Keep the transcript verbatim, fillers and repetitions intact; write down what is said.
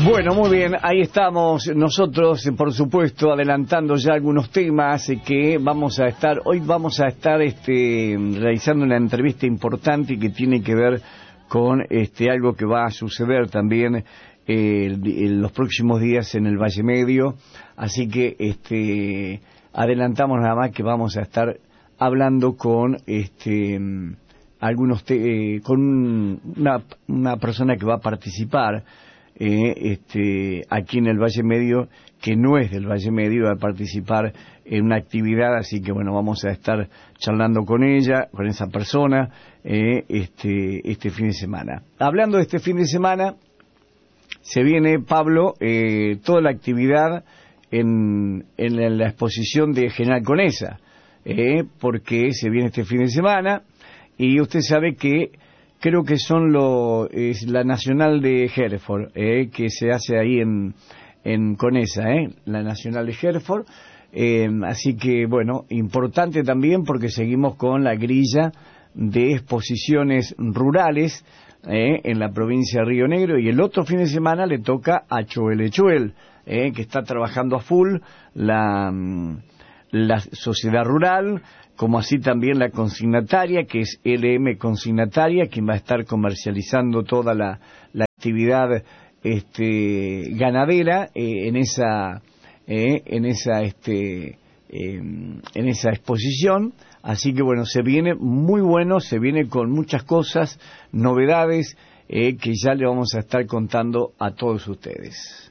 Bueno, muy bien, ahí estamos nosotros, por supuesto, adelantando ya algunos temas que vamos a estar, hoy vamos a estar este, realizando una entrevista importante que tiene que ver con este algo que va a suceder también eh, en los próximos días en el Valle Medio, así que este adelantamos nada más que vamos a estar hablando con este algunos te, eh, con una, una persona que va a participar Eh, este, aquí en el Valle Medio, que no es del Valle Medio, va a participar en una actividad, así que bueno, vamos a estar charlando con ella, con esa persona, eh, este, este fin de semana. Hablando de este fin de semana, se viene, Pablo, eh, toda la actividad en, en la exposición de General Conesa, eh, porque se viene este fin de semana, y usted sabe que creo que son lo es la Nacional de Hereford, eh, que se hace ahí en, en Conesa, eh, la Nacional de Hereford. Eh, así que, bueno, importante también porque seguimos con la grilla de exposiciones rurales eh, en la provincia de Río Negro, y el otro fin de semana le toca a Choelechuel, eh, que está trabajando a full la, la sociedad rural, como así también la consignataria, que es L M Consignataria, quien va a estar comercializando toda la, la actividad este, ganadera eh, en esa eh, en esa este eh, en esa exposición. Así que bueno, se viene muy bueno, se viene con muchas cosas, novedades eh, que ya le vamos a estar contando a todos ustedes.